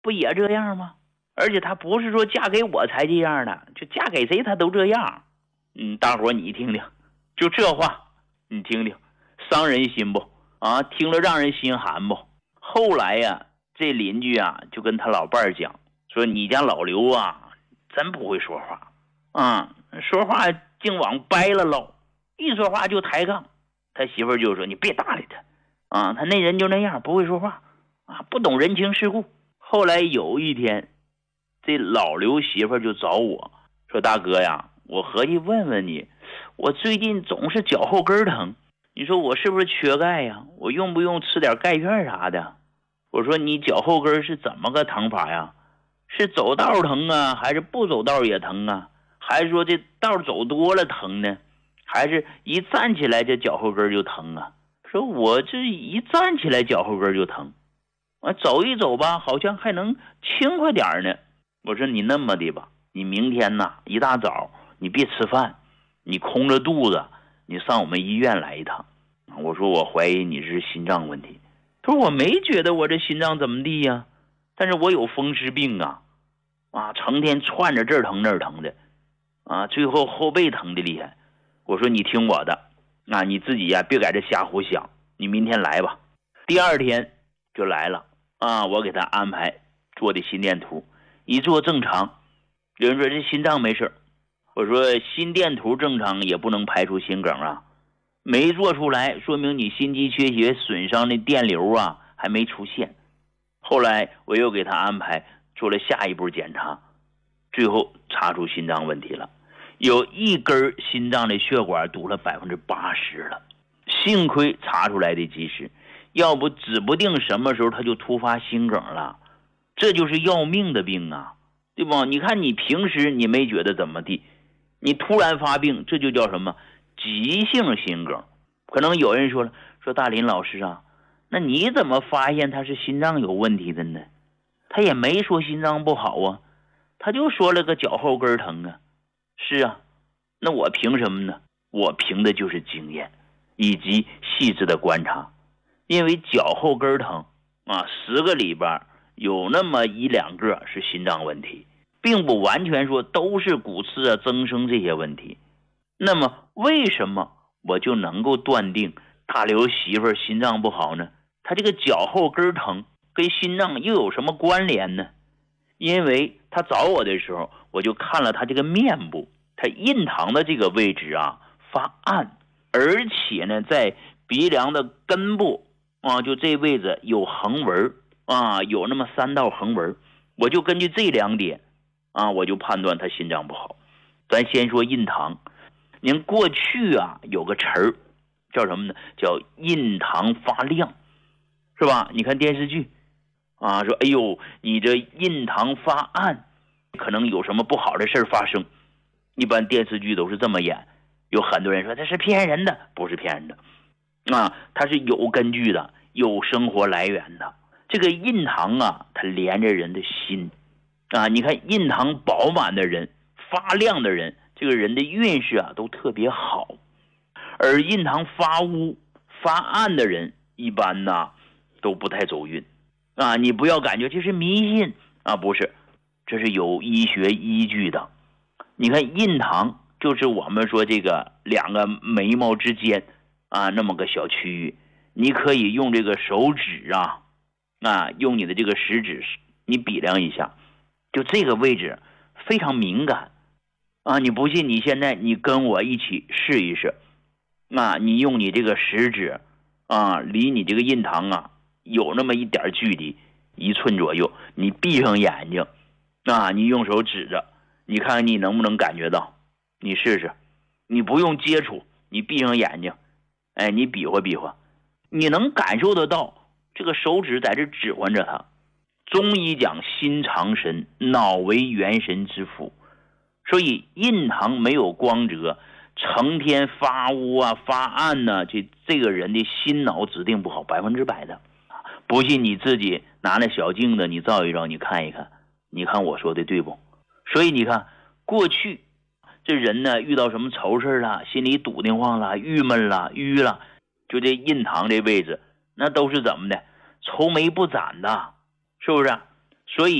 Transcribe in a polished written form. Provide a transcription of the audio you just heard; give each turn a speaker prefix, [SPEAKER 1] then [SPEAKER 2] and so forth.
[SPEAKER 1] 不也这样吗？而且她不是说嫁给我才这样的，就嫁给谁她都这样。大伙你听听，就这话你听听，伤人心不啊？听了让人心寒不？后来呀，这邻居啊就跟他老伴儿讲说，你家老刘啊真不会说话啊，说话净往掰了唠，一说话就抬杠。他媳妇儿就说，你别搭理他啊，他那人就那样，不会说话啊，不懂人情世故。后来有一天，这老刘媳妇儿就找我说，大哥呀，我合计问问你，我最近总是脚后跟疼，你说我是不是缺钙呀？我用不用吃点钙片啥的？我说你脚后跟是怎么个疼法呀？是走道疼啊，还是不走道也疼啊？还是说这道走多了疼呢？还是一站起来这脚后跟就疼啊？说我这一站起来脚后跟就疼，走一走吧，好像还能轻快点呢。我说你那么的吧，你明天呐一大早你别吃饭，你空着肚子你上我们医院来一趟。我说我怀疑你是心脏问题。他说我没觉得我这心脏怎么地呀，但是我有风湿病啊，成天串着这儿疼那儿疼的啊，最后后背疼的厉害。我说你听我的啊，你自己呀别在这瞎胡想，你明天来吧。第二天就来了啊，我给他安排做的心电图，一做正常。有人说这心脏没事，我说心电图正常也不能排除心梗啊，没做出来说明你心肌缺血损伤的电流啊还没出现。后来我又给他安排做了下一步检查，最后查出心脏问题了，有一根心脏的血管堵了80%了，幸亏查出来的及时，要不指不定什么时候他就突发心梗了，这就是要命的病啊，对吧？你看你平时你没觉得怎么地，你突然发病，这就叫什么急性心梗。可能有人说了，说大林老师啊，那你怎么发现他是心脏有问题的呢？他也没说心脏不好啊，他就说了个脚后跟疼啊。是啊，那我凭什么呢？我凭的就是经验以及细致的观察。因为脚后跟疼啊，10个里边有那么1-2个是心脏问题，并不完全说都是骨刺啊增生这些问题。那么为什么我就能够断定大刘媳妇心脏不好呢？他这个脚后跟疼跟心脏又有什么关联呢？因为他找我的时候，我就看了他这个面部，他印堂的这个位置啊发暗，而且呢在鼻梁的根部啊，就这位置有横纹啊，有那么3道横纹。我就根据这2点啊，我就判断他心脏不好。咱先说印堂，您过去啊有个词儿叫什么呢？叫印堂发亮，是吧？你看电视剧啊，说哎呦你这印堂发暗，可能有什么不好的事发生。一般电视剧都是这么演，有很多人说这是骗人的，不是骗人的啊，它是有根据的，有生活来源的。这个印堂啊，它连着人的心啊，你看印堂饱满的人，发亮的人，这个人的运势啊都特别好。而印堂发乌发暗的人一般呢都不太走运啊，你不要感觉这是迷信啊，不是，这是有医学依据的。你看印堂就是我们说这个2个眉毛之间啊那么个小区域，你可以用这个手指用你的这个食指你比量一下，就这个位置非常敏感啊，你不信你现在你跟我一起试一试啊，你用你这个食指啊离你这个印堂啊有那么一点距离1寸左右，你闭上眼睛啊，你用手指着，你看看你能不能感觉到，你试试，你不用接触，你闭上眼睛，哎，你比划比划，你能感受得到这个手指在这指唤着它。中医讲心藏神，脑为元神之府，所以印堂没有光泽，成天发乌啊发暗呢，这个人的心脑指定不好，100%的。不信你自己拿那小镜子你照一照，你看一看，你看我说的对不？所以你看过去这人呢遇到什么愁事了，心里堵得慌了，郁闷了，淤了，就这印堂这位置那都是怎么的，愁眉不展的，是不是？ 所以